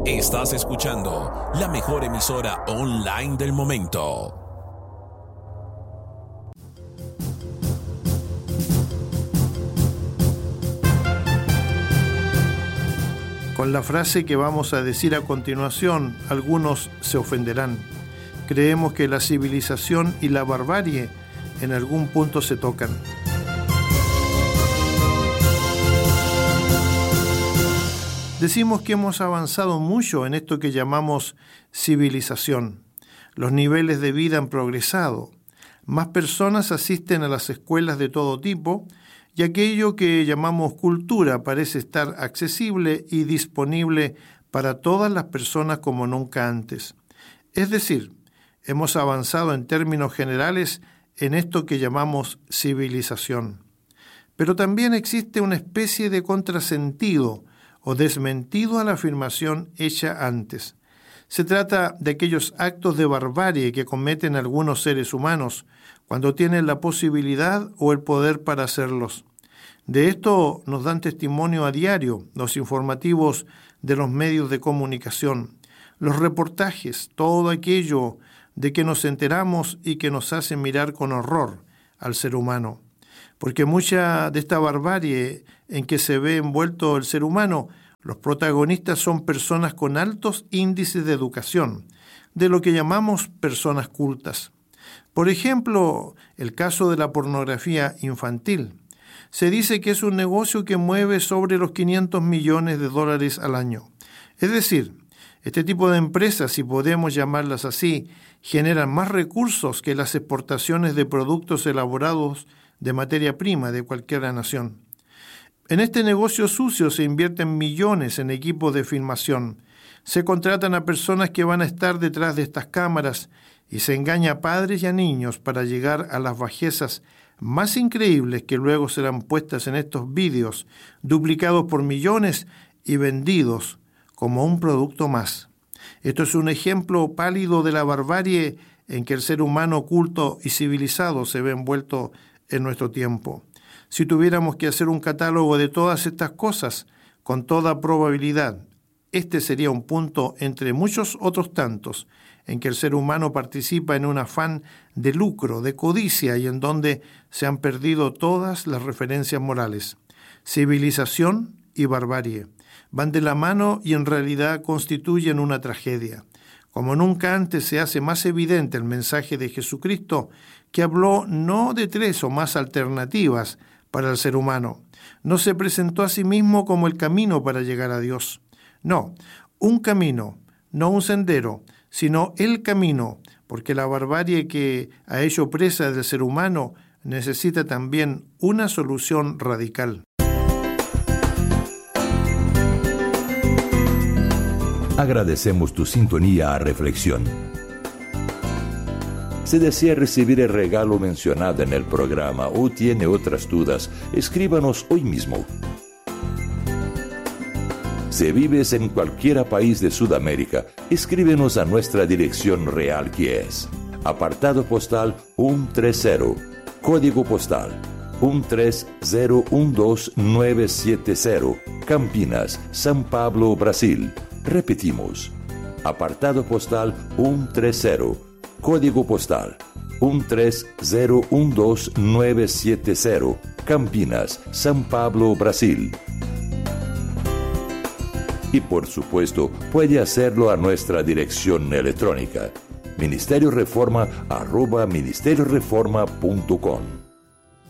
Estás escuchando la mejor emisora online del momento. Con la frase que vamos a decir a continuación, algunos se ofenderán. Creemos que la civilización y la barbarie en algún punto se tocan. Decimos que hemos avanzado mucho en esto que llamamos civilización. Los niveles de vida han progresado. Más personas asisten a las escuelas de todo tipo y aquello que llamamos cultura parece estar accesible y disponible para todas las personas como nunca antes. Es decir, hemos avanzado en términos generales en esto que llamamos civilización. Pero también existe una especie de contrasentido o desmentido a la afirmación hecha antes. Se trata de aquellos actos de barbarie que cometen algunos seres humanos cuando tienen la posibilidad o el poder para hacerlos. De esto nos dan testimonio a diario los informativos de los medios de comunicación, los reportajes, todo aquello de que nos enteramos y que nos hace mirar con horror al ser humano. Porque mucha de esta barbarie en que se ve envuelto el ser humano, los protagonistas son personas con altos índices de educación, de lo que llamamos personas cultas. Por ejemplo, el caso de la pornografía infantil. Se dice que es un negocio que mueve sobre los 500 millones de dólares al año. Es decir, este tipo de empresas, si podemos llamarlas así, generan más recursos que las exportaciones de productos elaborados de materia prima de cualquier nación. En este negocio sucio se invierten millones en equipos de filmación. Se contratan a personas que van a estar detrás de estas cámaras y se engaña a padres y a niños para llegar a las bajezas más increíbles que luego serán puestas en estos vídeos, duplicados por millones y vendidos como un producto más. Esto es un ejemplo pálido de la barbarie en que el ser humano culto y civilizado se ve envuelto en nuestro tiempo. Si tuviéramos que hacer un catálogo de todas estas cosas, con toda probabilidad, este sería un punto entre muchos otros tantos en que el ser humano participa en un afán de lucro, de codicia y en donde se han perdido todas las referencias morales. Civilización y barbarie van de la mano y en realidad constituyen una tragedia. Como nunca antes se hace más evidente el mensaje de Jesucristo, que habló no de 3 o más alternativas para el ser humano. No se presentó a sí mismo como el camino para llegar a Dios. No, un camino, no un sendero, sino el camino, porque la barbarie que ha hecho presa del ser humano necesita también una solución radical. Agradecemos tu sintonía a Reflexión. Si desea recibir el regalo mencionado en el programa o tiene otras dudas, escríbanos hoy mismo. Si vives en cualquier país de Sudamérica, escríbenos a nuestra dirección real que es apartado postal 130, código postal 13012970, Campinas, São Paulo, Brasil. Repetimos, apartado postal 130, código postal 13012970, Campinas, São Paulo, Brasil. Y por supuesto, puede hacerlo a nuestra dirección electrónica, ministerioreforma@ministerioreforma.com.